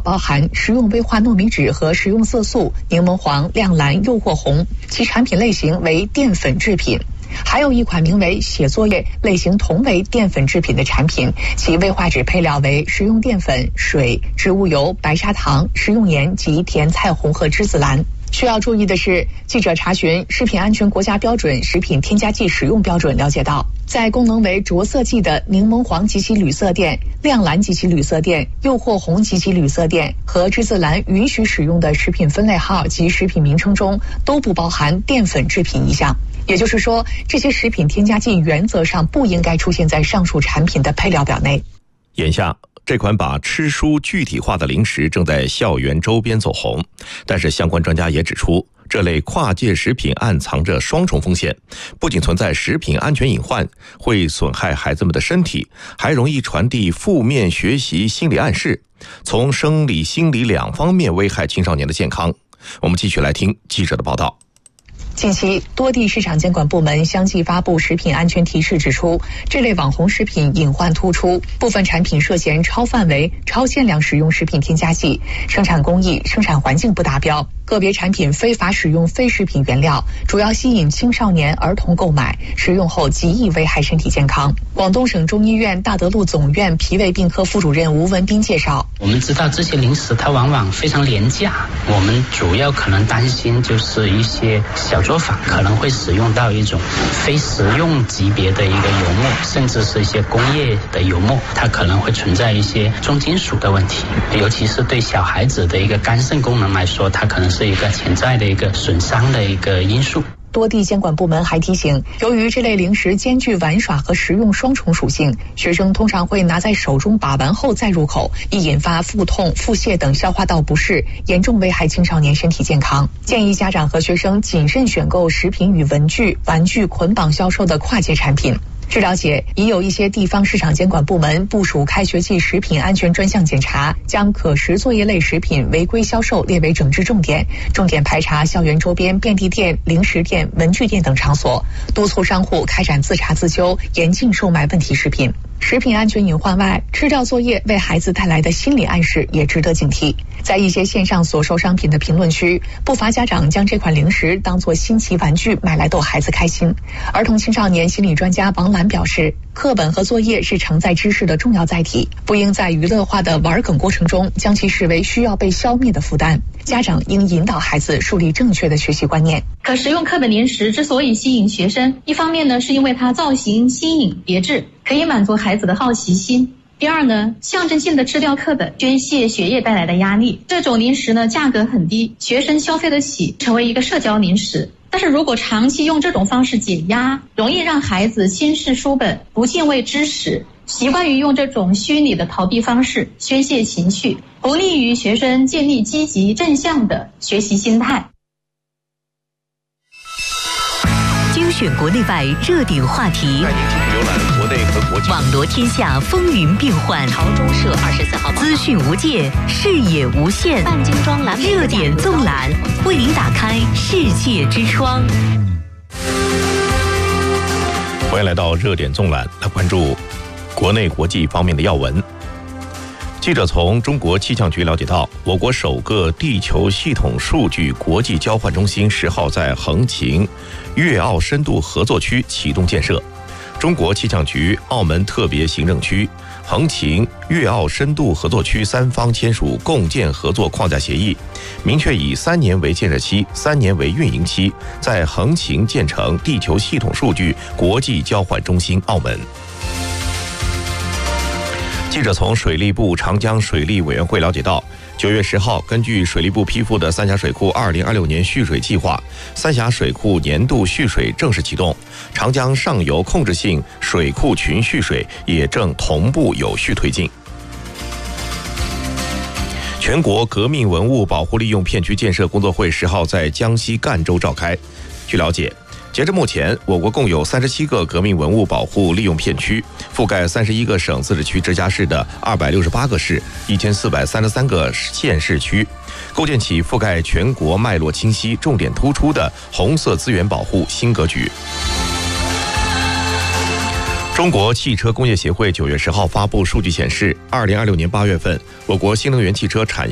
包含食用威化糯米纸和食用色素、柠檬黄、亮蓝、诱惑红，其产品类型为淀粉制品。还有一款名为写作业，类型同为淀粉制品的产品，其威化纸配料为食用淀粉、水、植物油、白砂糖、食用盐及甜菜红和栀子蓝。需要注意的是，记者查询食品安全国家标准食品添加剂使用标准了解到，在功能为着色剂的柠檬黄及其铝色垫、亮蓝及其铝色垫、诱惑红及其铝色垫和栀子蓝允许使用的食品分类号及食品名称中都不包含淀粉制品一项。也就是说，这些食品添加剂原则上不应该出现在上述产品的配料表内。 眼下，这款把吃书具体化的零食正在校园周边走红，但是相关专家也指出，这类跨界食品暗藏着双重风险，不仅存在食品安全隐患，会损害孩子们的身体，还容易传递负面学习心理暗示，从生理、心理两方面危害青少年的健康。我们继续来听记者的报道。 近期，多地市场监管部门相继发布食品安全提示，指出这类网红食品隐患突出，部分产品涉嫌超范围、超限量使用食品添加剂，生产工艺、生产环境不达标，个别产品非法使用非食品原料，主要吸引青少年儿童购买，食用后极易危害身体健康。广东省中医院大德路总院脾胃病科副主任吴文斌介绍， 我们知道这些零食它往往非常廉价，我们主要可能担心就是一些小作坊可能会使用到一种非食用级别的一个油墨，甚至是一些工业的油墨，它可能会存在一些重金属的问题，尤其是对小孩子的一个肝肾功能来说，它可能是一个潜在的一个损伤的一个因素。 多地监管部门还提醒，由于这类零食兼具玩耍和食用双重属性，学生通常会拿在手中把玩后再入口，易引发腹痛、腹泻等消化道不适，严重危害青少年身体健康。建议家长和学生谨慎选购食品与文具捆绑销售的跨界产品。据了解，已有一些地方市场监管部门部署开学季食品安全专项检查，将可食作业类食品违规销售列为整治重点，重点排查校园周边便利店、零食店、文具店等场所，督促商户开展自查自纠，严禁售卖问题食品。食品安全隐患外，吃掉作业为孩子带来的心理暗示也值得警惕。在一些线上所售商品的评论区，不乏家长将这款零食当作新奇玩具买来逗孩子开心。儿童青少年心理专家王兰表示，课本和作业是承载知识的重要载体，不应在娱乐化的玩梗过程中将其视为需要被消灭的负担。家长应引导孩子树立正确的学习观念。 可食用课本零食之所以吸引学生，一方面呢，是因为它造型新颖别致，可以满足孩子的好奇心。第二呢，象征性的吃掉课本，宣泄学业带来的压力。这种零食呢，价格很低，学生消费得起，成为一个社交零食。但是如果长期用这种方式解压，容易让孩子轻视书本，不敬畏知识，习惯于用这种虚拟的逃避方式宣泄情绪，不利于学生建立积极正向的学习心态。 精选国内外热点话题， 带您继续浏览国内和国际， 网罗天下风云变幻。 朝中社24号资讯无界，视野无限。 半精装蓝热点纵览，为您打开世界之窗。 欢迎来到热点纵览，来关注国内国际方面的要闻。记者从中国气象局了解到，我国首个地球系统数据国际交换中心10号在横琴粤澳深度合作区启动建设。中国气象局、澳门特别行政区、横琴粤澳深度合作区三方签署共建合作框架协议，明确以3年为建设期、3年为运营期，在横琴建成地球系统数据国际交换中心澳门。记者从水利部长江水利委员会了解到，9月10号，根据水利部批复的三峡水库2026年蓄水计划，三峡水库年度蓄水正式启动，长江上游控制性水库群蓄水也正同步有序推进。全国革命文物保护利用片区建设工作会10号在江西赣州召开。据了解，截至目前，我国共有37个革命文物保护利用片区，覆盖31个省、自治区、直辖市的268个市、1433个县市区，构建起覆盖全国脉络清晰、重点突出的红色资源保护新格局。中国汽车工业协会9月10号发布数据显示，2026年8月份，我国新能源汽车产